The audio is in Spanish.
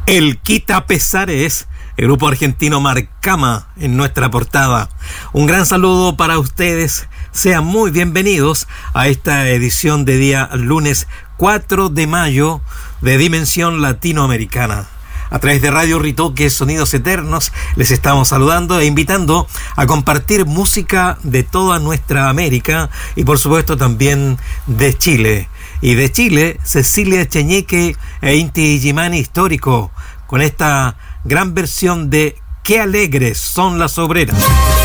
El Quita Pesares, el grupo argentino Marcama en nuestra portada. Un gran saludo para ustedes. Sean muy bienvenidos a esta edición de día lunes 4 de mayo de Dimensión Latinoamericana. A través de Radio Ritoque Sonidos Eternos les estamos saludando e invitando a compartir música de toda nuestra América y por supuesto también de Chile. Y de Chile, Cecilia Echeñique e Inti Illimani Histórico, con esta gran versión de Qué alegres son las obreras.